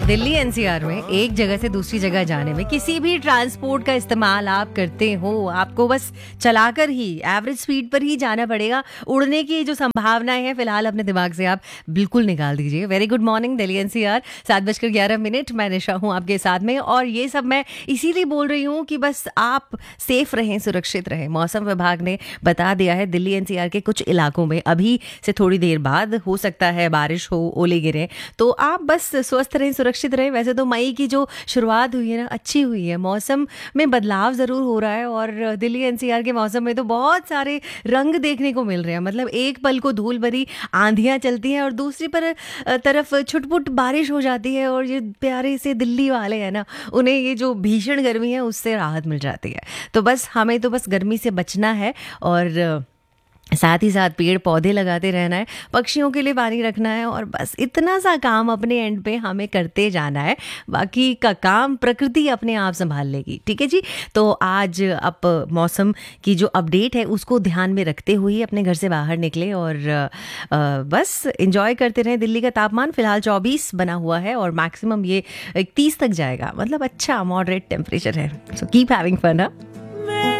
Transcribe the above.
Delhi NCR में एक जगह से दूसरी जगह जाने में किसी भी ट्रांसपोर्ट का इस्तेमाल आप करते हो, आपको बस चलाकर ही एवरेज स्पीड पर ही जाना पड़ेगा। उड़ने की जो संभावनाएं हैं फिलहाल अपने दिमाग से आप बिल्कुल निकाल दीजिए। Very good morning Delhi NCR, 7:11। मैं निशा हूँ आपके साथ में, और ये सब मैं इसीलिए बोल रही हूँ कि बस आप सेफ रहें, सुरक्षित रहें। मौसम विभाग ने बता दिया है दिल्ली एनसीआर के कुछ इलाकों में अभी से थोड़ी देर बाद हो सकता है बारिश हो, ओले गिरे, तो आप बस स्वस्थ रहें, सुरक्षित रहें। वैसे तो मई की जो शुरुआत हुई है ना, अच्छी हुई है। मौसम में बदलाव ज़रूर हो रहा है और दिल्ली एनसीआर के मौसम में तो बहुत सारे रंग देखने को मिल रहे हैं। मतलब एक पल को धूल भरी आंधियां चलती हैं और दूसरी तरफ छुटपुट बारिश हो जाती है, और ये प्यारे से दिल्ली वाले हैं ना, उन्हें ये जो भीषण गर्मी है उससे राहत मिल जाती है। तो बस हमें तो बस गर्मी से बचना है, और साथ ही साथ पेड़ पौधे लगाते रहना है, पक्षियों के लिए पानी रखना है, और बस इतना सा काम अपने एंड पे हमें करते जाना है। बाकी का काम प्रकृति अपने आप संभाल लेगी। ठीक है जी। तो आज आप मौसम की जो अपडेट है उसको ध्यान में रखते हुए अपने घर से बाहर निकले और बस एंजॉय करते रहें। दिल्ली का तापमान फिलहाल 24 बना हुआ है और मैक्सिमम ये 30 तक जाएगा। मतलब अच्छा मॉडरेट टेम्परेचर है। So keep having fun.